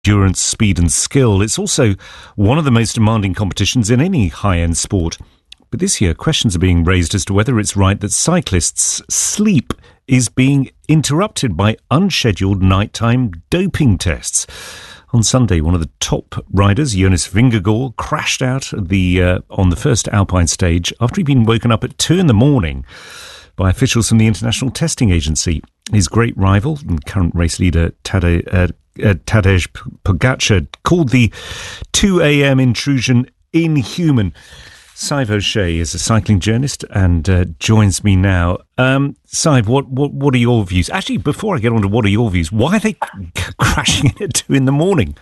endurance, speed and skill. It's also one of the most demanding competitions in any high-end sport. But this year, questions are being raised as to whether it's right that cyclists' sleep is being interrupted by unscheduled nighttime doping tests. On Sunday, one of the top riders, Jonas Vingegaard, crashed out on the first Alpine stage after he'd been woken up at 2 a.m. by officials from the International Testing Agency. His great rival and current race leader, Tadej Pogačar, called the 2 a.m. intrusion inhuman. Sive O'Shea is a cycling journalist and joins me now. Sive, what are your views? Actually, before I get on to what are your views, why are they crashing in at 2 a.m?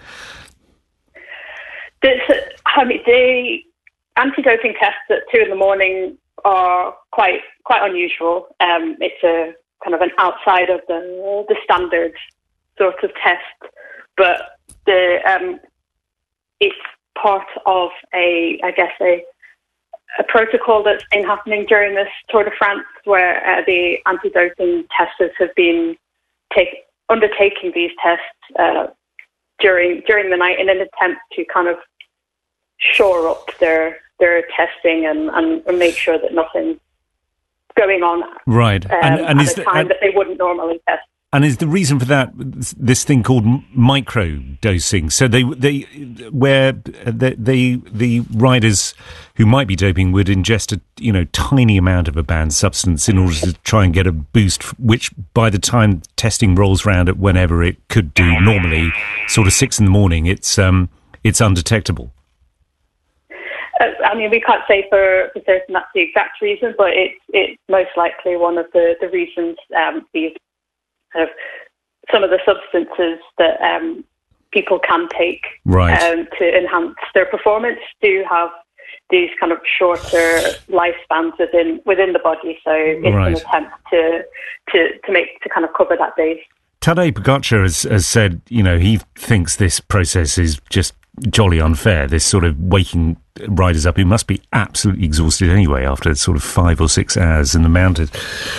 The anti-doping tests at 2 a.m. are quite unusual. It's a kind of an outside of the standard sort of test, but it's part of a protocol that's been happening during this Tour de France, where the anti-doping testers have been undertaking these tests during the night in an attempt to kind of shore up their testing and make sure that nothing's going on and at a time that they wouldn't normally test. And is the reason for that this thing called micro-dosing? So the riders who might be doping would ingest a tiny amount of a banned substance in order to try and get a boost, which by the time testing rolls around at whenever it could do normally, sort of 6 a.m, it's undetectable. We can't say for certain that's the exact reason, but it's most likely one of the reasons. These kind of some of the substances that people can take to enhance their performance do have these kind of shorter lifespans within the body. So it's an attempt to kind of cover that base. Tadej Pogačar has said, he thinks this process is just jolly unfair, this sort of waking riders up who must be absolutely exhausted anyway after sort of 5 or 6 hours in the mountains.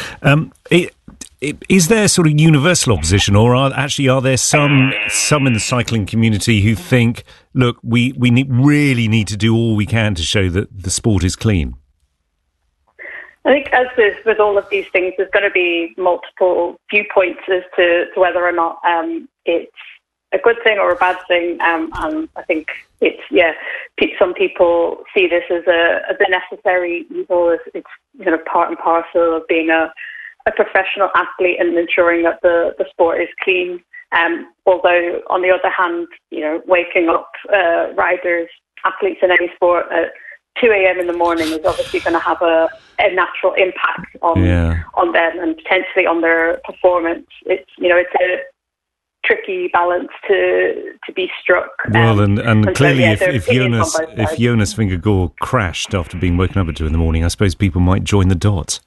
Is there sort of universal opposition, or are there some in the cycling community who think, look, we really need to do all we can to show that the sport is clean? I think as with all of these things, there's going to be multiple viewpoints as to whether or not it's a good thing or a bad thing. And I think some people see this as a necessary evil. It's part and parcel of being a professional athlete and ensuring that the sport is clean. Although, on the other hand, waking up athletes in any sport at 2 a.m. in the morning is obviously going to have a natural impact on them and potentially on their performance. It's a tricky balance to be struck. Well, and clearly, if Jonas Vingegaard crashed after being woken up at 2 a.m, I suppose people might join the dots.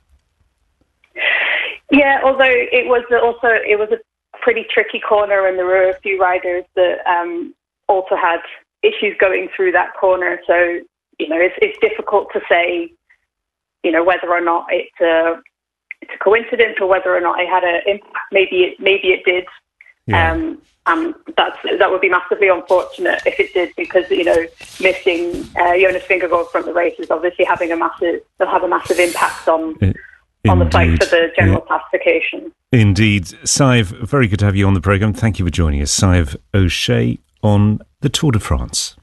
Yeah, although it was a pretty tricky corner, and there were a few riders that also had issues going through that corner. So it's difficult to say whether or not it's a coincidence or whether or not it had an impact. Maybe it did. Yeah. And that would be massively unfortunate if it did, because missing Jonas Vingegaard from the race is obviously will have a massive impact on the fight for the general classification. Indeed. Sive, very good to have you on the programme. Thank you for joining us. Sive O'Shea on the Tour de France.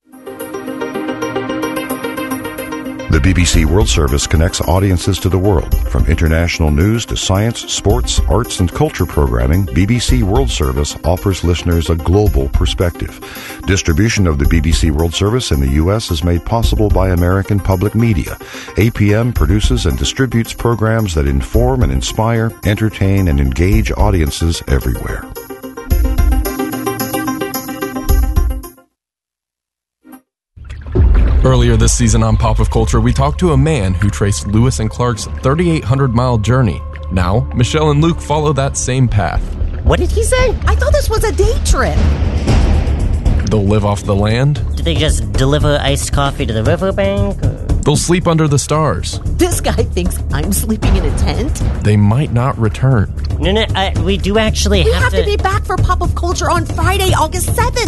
The BBC World Service connects audiences to the world. From international news to science, sports, arts and culture programming, BBC World Service offers listeners a global perspective. Distribution of the BBC World Service in the U.S. is made possible by American Public Media. APM produces and distributes programs that inform and inspire, entertain and engage audiences everywhere. Earlier this season on Pop of Culture, we talked to a man who traced Lewis and Clark's 3,800-mile journey. Now, Michelle and Luke follow that same path. What did he say? I thought this was a day trip. They'll live off the land. Do they just deliver iced coffee to the riverbank? They'll sleep under the stars. This guy thinks I'm sleeping in a tent? They might not return. No, we do actually We have to be back for Pop of Culture on Friday, August 7th.